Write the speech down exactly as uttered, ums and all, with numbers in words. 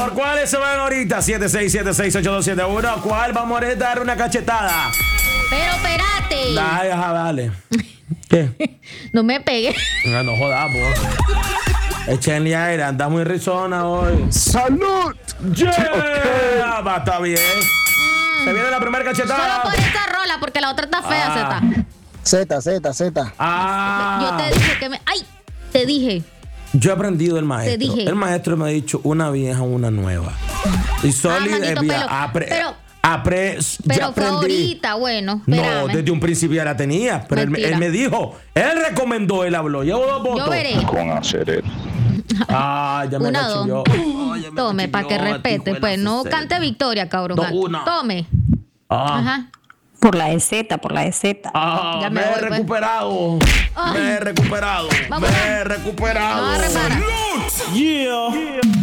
¿Por cuáles se van ahorita? siete seis siete seis ocho dos siete uno. ¿Cuál vamos a dar una cachetada? Pero espérate. Dale, ajá, dale. ¿Qué? No me pegues. No, no jodamos. Échenle aire, anda muy risona hoy. ¡Salud! ¡Yeah! Okay. Va, está bien. Mm. Se viene la primera cachetada. Solo por esta rola, porque la otra está fea, ah. Z. Z, Z, Z. Ah. Yo te dije que me... ¡Ay! Te dije. Yo he aprendido del maestro. Te dije. El maestro me ha dicho una vieja, una nueva. Y sólida ah, es vieja. Apre pero, apre pero fue ahorita, bueno. Espérame. No, desde un principio ya la tenía. Pero él, él me dijo, él recomendó, él habló. Llevo dos votos. Yo veré. Con hacer Ah, ya me una, la chilló. Oh, Tome, para que respete. Pues no cante victoria, cabrón. Do, una. Tome. Ah. Ajá. Por la de Z, por la de Z. Ah, ya me, me he voy, recuperado. Pues. Me he recuperado. Vamos me a... he recuperado. No, repara. Yeah. Yeah.